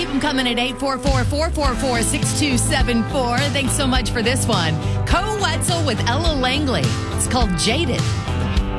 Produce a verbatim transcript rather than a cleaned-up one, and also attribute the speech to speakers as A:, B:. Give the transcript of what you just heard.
A: them coming at eight four four, four four four, six two seven four. Thanks so much for this one. Co Wetzel with Ella Langley. It's called Jaded.